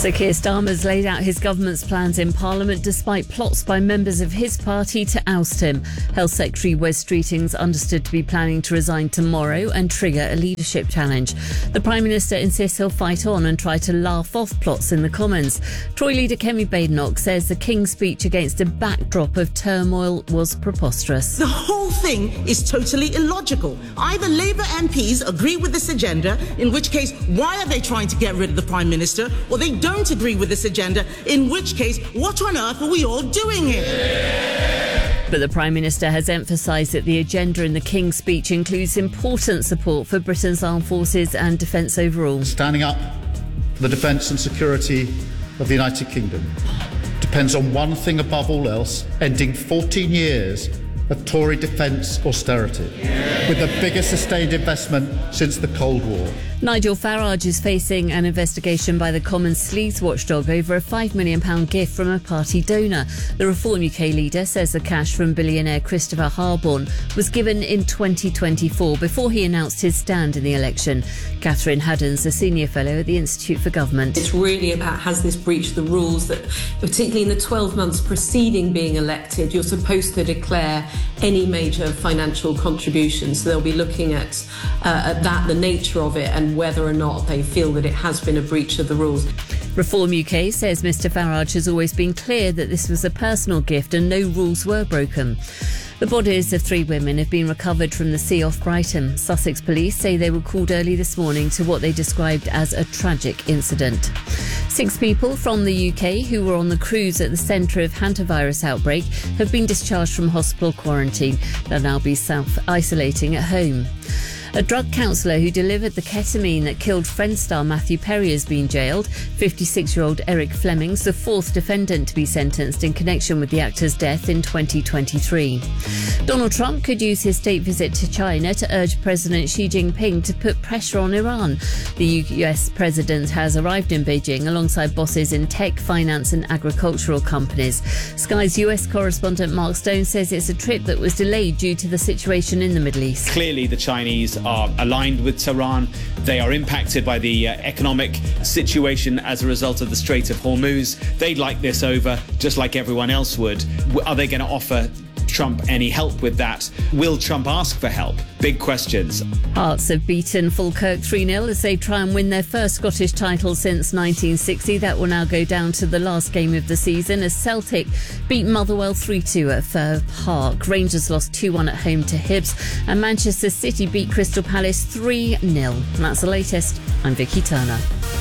Sir Keir Starmer's laid out his government's plans in Parliament despite plots by members of his party to oust him. Health Secretary Wes Streeting's understood to be planning to resign tomorrow and trigger a leadership challenge. The Prime Minister insists he'll fight on and try to laugh off plots in the Commons. Tory leader Kemi Badenoch says the King's speech against a backdrop of turmoil was preposterous. The whole thing is totally illogical. Either Labour MPs agree with this agenda, in which case, why are they trying to get rid of the Prime Minister? Or they don't agree with this agenda, in which case, what on earth are we all doing here? But the Prime Minister has emphasised that the agenda in the King's speech includes important support for Britain's armed forces and defence overall. Standing up for the defence and security of the United Kingdom depends on one thing above all else: ending 14 years of Tory defence austerity, with the biggest sustained investment since the Cold War. Nigel Farage is facing an investigation by the Commons sleaze watchdog over a £5 million gift from a party donor. The Reform UK leader says the cash from billionaire Christopher Harborne was given in 2024 before he announced his stand in the election. Catherine Haddon's a senior fellow at the Institute for Government. It's really about, has this breached the rules that, particularly in the 12 months preceding being elected, you're supposed to declare any major financial contributions. So they'll be looking at that, the nature of it, and whether or not they feel that it has been a breach of the rules. Reform UK says Mr Farage has always been clear that this was a personal gift and no rules were broken. The bodies of 3 women have been recovered from the sea off Brighton. Sussex police say they were called early this morning to what they described as a tragic incident. 6 people from the UK who were on the cruise at the centre of hantavirus outbreak have been discharged from hospital quarantine. They'll now be self-isolating at home. A drug counsellor who delivered the ketamine that killed Friends star Matthew Perry has been jailed. 56-year-old Eric Fleming's the 4th defendant to be sentenced in connection with the actor's death in 2023. Donald Trump could use his state visit to China to urge President Xi Jinping to put pressure on Iran. The US president has arrived in Beijing alongside bosses in tech, finance and agricultural companies. Sky's US correspondent Mark Stone says it's a trip that was delayed due to the situation in the Middle East. Clearly the Chinese are aligned with Tehran. They are impacted by the economic situation as a result of the Strait of Hormuz. They'd like this over, just like everyone else would. Are they going to offer Trump any help with that? Will Trump ask for help? Big questions. Hearts have beaten Falkirk 3-0 as they try and win their first Scottish title since 1960. That will now go down to the last game of the season as Celtic beat Motherwell 3-2 at Fir Park. Rangers lost 2-1 at home to Hibs and Manchester City beat Crystal Palace 3-0. And that's the latest. I'm Vicky Turner.